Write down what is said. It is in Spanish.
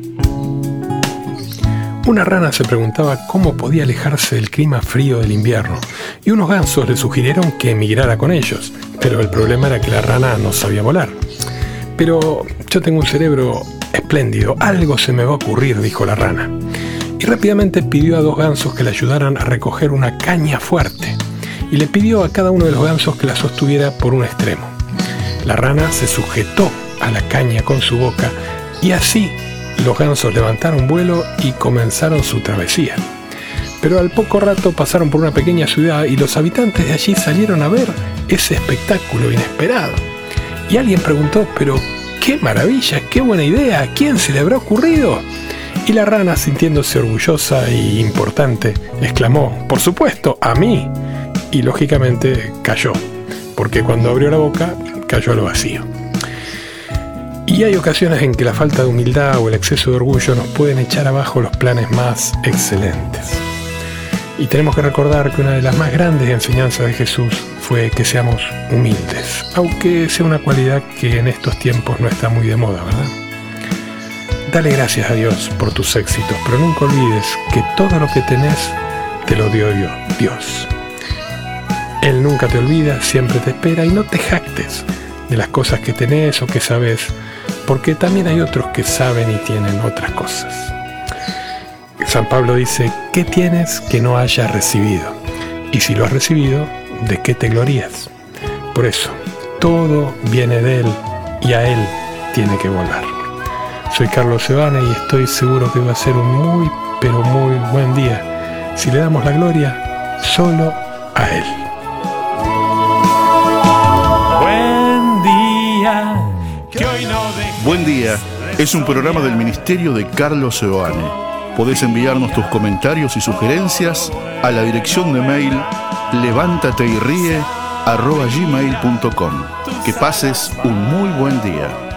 Una rana se preguntaba cómo podía alejarse del clima frío del invierno, y unos gansos le sugirieron que emigrara con ellos, pero el problema era que la rana no sabía volar. Pero yo tengo un cerebro espléndido, algo se me va a ocurrir, dijo la rana. Y rápidamente pidió a 2 gansos que le ayudaran a recoger una caña fuerte, y le pidió a cada uno de los gansos que la sostuviera por un extremo. La rana se sujetó a la caña con su boca, y así los gansos levantaron vuelo y comenzaron su travesía. Pero al poco rato pasaron por una pequeña ciudad y los habitantes de allí salieron a ver ese espectáculo inesperado. Y alguien preguntó, pero ¡qué maravilla! ¡Qué buena idea! ¿A quién se le habrá ocurrido? Y la rana, sintiéndose orgullosa e importante, exclamó, ¡por supuesto, a mí! Y lógicamente cayó, porque cuando abrió la boca, cayó a lo vacío. Y hay ocasiones en que la falta de humildad o el exceso de orgullo nos pueden echar abajo los planes más excelentes. Y tenemos que recordar que una de las más grandes enseñanzas de Jesús fue que seamos humildes, aunque sea una cualidad que en estos tiempos no está muy de moda, ¿verdad? Dale gracias a Dios por tus éxitos, pero nunca olvides que todo lo que tenés te lo dio Dios. Él nunca te olvida, siempre te espera, y no te jactes de las cosas que tenés o que sabes, porque también hay otros que saben y tienen otras cosas. San Pablo dice, ¿qué tienes que no hayas recibido? Y si lo has recibido, ¿de qué te glorías? Por eso, todo viene de Él y a Él tiene que volar. Soy Carlos Sebane y estoy seguro que va a ser un muy, pero muy buen día si le damos la gloria solo a Él. Buen día es un programa del Ministerio de Carlos Sebane. Podés enviarnos tus comentarios y sugerencias a la dirección de mail levantateyrie@gmail.com. Que pases un muy buen día.